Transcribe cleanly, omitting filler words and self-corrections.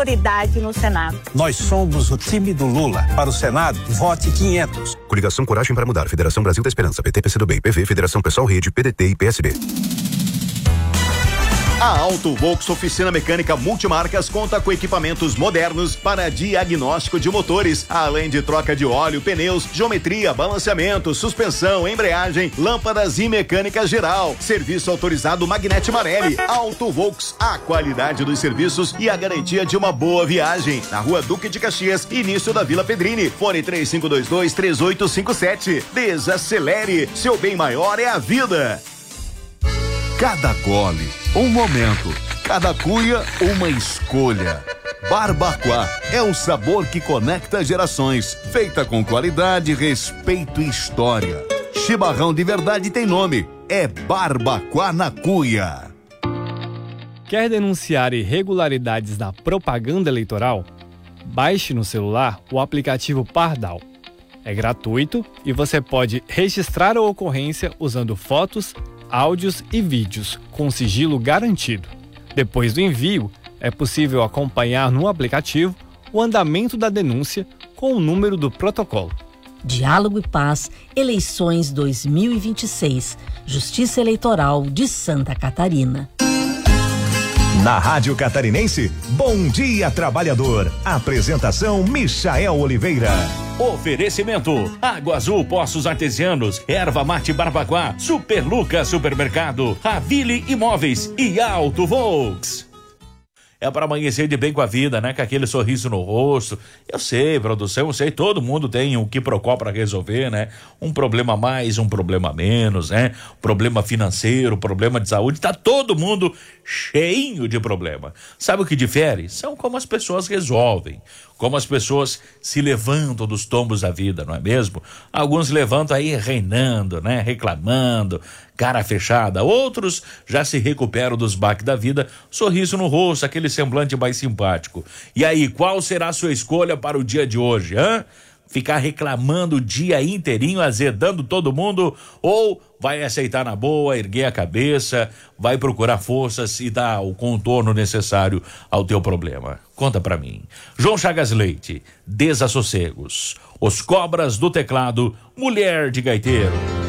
prioridade no Senado. Nós somos o time do Lula. Para o Senado, vote 500. Coligação Coragem para Mudar. Federação Brasil da Esperança. PT, PCdoB, PV, Federação Pessoal Rede, PDT e PSB. A Auto Volks Oficina Mecânica Multimarcas conta com equipamentos modernos para diagnóstico de motores, além de troca de óleo, pneus, geometria, balanceamento, suspensão, embreagem, lâmpadas e mecânica geral. Serviço autorizado Magnete Marelli. Auto Volks, a qualidade dos serviços e a garantia de uma boa viagem. Na Rua Duque de Caxias, início da Vila Pedrini. Fone 3522-3857. Desacelere, seu bem maior é a vida. Cada gole, um momento. Cada cuia, uma escolha. Barbacoa é o sabor que conecta gerações. Feita com qualidade, respeito e história. Chimarrão de verdade tem nome. É Barbacoa na Cuia. Quer denunciar irregularidades na propaganda eleitoral? Baixe no celular o aplicativo Pardal. É gratuito e você pode registrar a ocorrência usando fotos, áudios e vídeos com sigilo garantido. Depois do envio, é possível acompanhar no aplicativo o andamento da denúncia com o número do protocolo. Diálogo e Paz, eleições 2026, Justiça Eleitoral de Santa Catarina. Na Rádio Catarinense, Bom Dia Trabalhador. Apresentação Michael Oliveira. Oferecimento: Água Azul Poços Artesianos, Erva Mate Barbacoa, Super Lucas Supermercado, Ravile Imóveis e Auto Volks. É para amanhecer de bem com a vida, né? Com aquele sorriso no rosto. Eu sei, produção, eu sei, todo mundo tem um quiprocó para resolver, né? Um problema a mais, um problema a menos, né? Problema financeiro, problema de saúde, tá todo mundo cheinho de problema. Sabe o que difere? São como as pessoas resolvem, como as pessoas se levantam dos tombos da vida, não é mesmo? Alguns levantam aí reinando, né? Reclamando, cara fechada. Outros já se recuperam dos baques da vida, sorriso no rosto, aquele semblante mais simpático. E aí, qual será a sua escolha para o dia de hoje, hã? Ficar reclamando o dia inteirinho, azedando todo mundo, ou vai aceitar na boa, erguer a cabeça, vai procurar forças e dar o contorno necessário ao teu problema? Conta pra mim. João Chagas Leite, Desassossegos, Os Cobras do Teclado, Mulher de Gaiteiro.